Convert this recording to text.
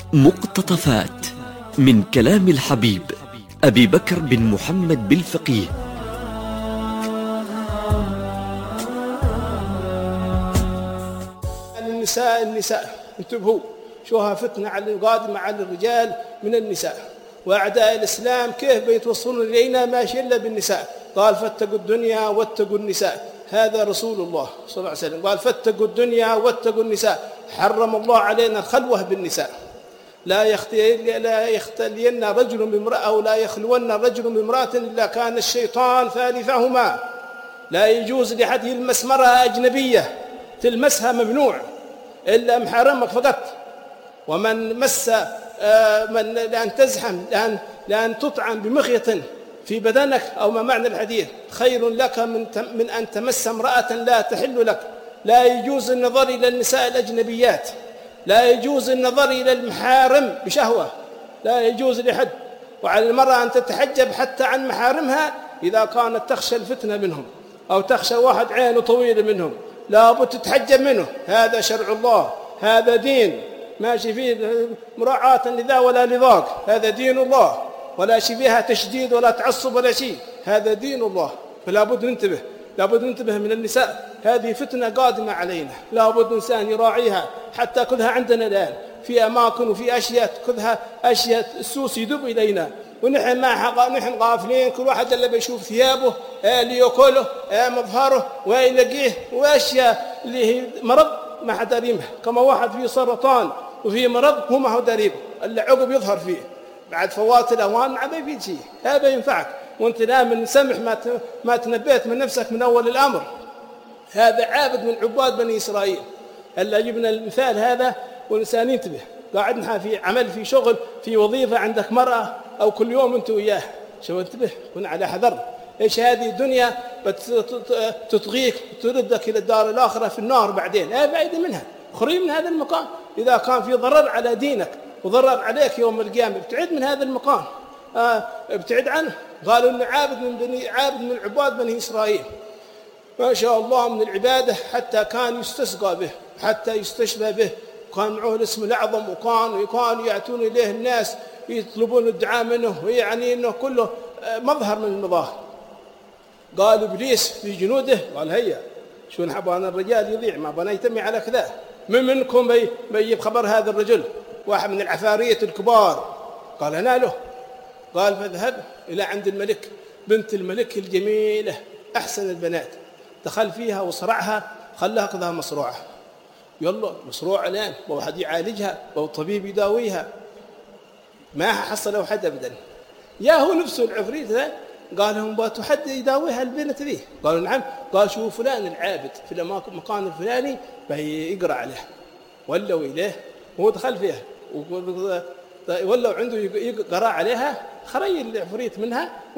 مقتطفات من كلام الحبيب أبي بكر بن محمد بالفقيه. النساء انتبهوا، شوها فتنة على القادمة على الرجال من النساء، وأعداء الإسلام كيف بيتوصلون إلينا ماشي إلا بالنساء. قال فاتقوا الدنيا واتقوا النساء، هذا رسول الله صلى الله عليه وسلم قال فاتقوا الدنيا واتقوا النساء. حرم الله علينا الخلوة بالنساء، لا يختلين رجل بامرأة أو لا يخلون رجل بامرأة إلا كان الشيطان ثالثهما. لا يجوز لأحد يلمس مرأة أجنبية، تلمسها ممنوع إلا محرمك فقط. ومن مس لأن تزحم لأن تطعن بمخيط في بدنك أو ما معنى الحديث خير لك من أن تمس امرأة لا تحل لك. لا يجوز النظر إلى النساء الأجنبيات، لا يجوز النظر إلى المحارم بشهوة، لا يجوز لحد. وعلى المرأة أن تتحجب حتى عن محارمها إذا كانت تخشى الفتنة منهم أو تخشى واحد عينه طويل منهم، لا بد تتحجب منه. هذا شرع الله، هذا دين ماشي فيه مراعاة لذا ولا لذاك، هذا دين الله، ولا شيء فيها تشديد ولا تعصب ولا شيء، هذا دين الله. فلا بد ننتبه، لا بد ننتبه من النساء، هذه فتنة قادمة علينا، لا بد إنسان يراعيها. حتى كذها عندنا الآن في أماكن وفي أشياء كذها أشياء السوس يدب إلينا، ونحن نحن غافلين، كل واحد اللي بيشوف ثيابه اللي يأكله مظهره ويلاقيه، وأشياء اللي هي مرض ما حد داريمها. كما واحد فيه سرطان وفيه مرض هو ما هو داريمه، اللي عقب يظهر فيه بعد فوات الأوان ما بيفيد شيء. هذا ينفعك وانت الآن سمح ما تنبيت من نفسك من أول الأمر. هذا عابد من عباد بني إسرائيل. هلا جبنا المثال هذا والإنسان ينتبه. قاعدنا في عمل، في شغل، في وظيفة، عندك مرأة أو كل يوم أنت وياه، شو انتبه، كن على حذر. إيش هذه الدنيا تطغيك تردك إلى الدار الآخرة في النار بعدين. بعيد منها، خري من هذا المكان. إذا كان في ضرر على دينك وضرر عليك يوم القيامة ابتعد من هذا المكان، ابتعد عنه. قالوا إنه عابد من عباد بني إسرائيل ما شاء الله من العبادة، حتى كان يستسقى به، حتى يستشفى به، كان معه الاسم الأعظم، وكانوا يأتون إليه الناس يطلبون الدعاء منه، ويعني إنه كله مظهر من المظاهر. قال إبليس في جنوده قال هيا شو نحب أنا الرجال يضيع، ما بنا يتمي على كذا. من منكم بيجيب خبر هذا الرجل؟ واحد من العفاريت الكبار قال أنا له. قال فاذهب إلى عند الملك، بنت الملك الجميلة أحسن البنات، دخل فيها وصرعها، خلاها كذا مصروعة. يلا مصروعة الآن، وواحد يعالجها وطبيب يداويها، ما حصلوا حد أبدا. يا هو نفسه العفريت ذا قال لهم باتوا حد يداويها البنت ذي؟ قالوا نعم. قال شوفوا فلان العابد في المكان الفلاني بيقرأ عليه، ولوا إليه وهو دخل فيها ولو عنده يقرأ عليها، خرج العفريت منها